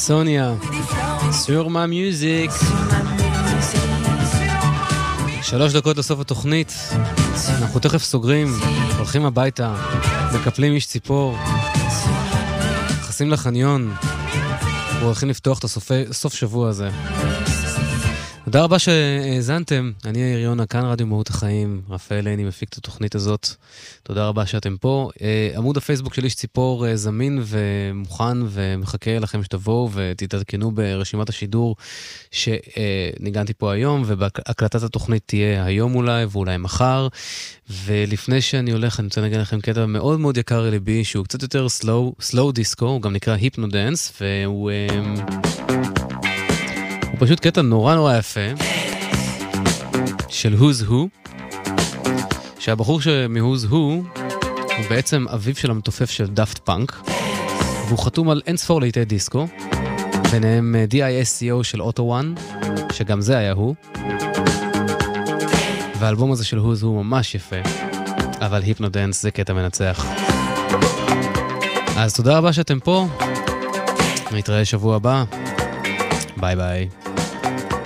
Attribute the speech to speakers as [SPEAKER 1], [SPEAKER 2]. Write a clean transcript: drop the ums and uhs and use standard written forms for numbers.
[SPEAKER 1] סוניה, sur ma music. 3 דקות לסוף התוכנית. אנחנו תכף סוגרים, הולכים הביתה, מקפלים איש ציפור, נכנסים לחניון, הולכים לפתוח את הסוף שבוע הזה. תודה רבה שהאזנתם. אני יאיר יונה, כאן רדיו מהות החיים. רפאל עיני מפיק את התוכנית הזאת. תודה רבה שאתם פה. עמוד הפייסבוק של איש ציפור זמין ומוכן ומחכה לכם שתבואו ותתעדכנו ברשימת השידור שניגנתי פה היום, ובהקלטת התוכנית תהיה היום אולי ואולי מחר. ולפני שאני הולך אני רוצה לנגן לכם קטע מאוד מאוד יקר לליבי, שהוא קצת יותר slow disco, הוא גם נקרא היפנו דנס, והוא פשוט קטע נורא נורא יפה של Who's Who, שהבחור מ-Who's Who הוא בעצם אביו של המתופף של דאפט פאנק, והוא חתום על אינספור לעיתי דיסקו, ביניהם DISCO של אוטו וואן, שגם זה היה הוא, והאלבום הזה של Who's Who ממש יפה, אבל היפנו דנס זה קטע מנצח. אז תודה רבה שאתם פה, נתראה שבוע הבא, ביי ביי.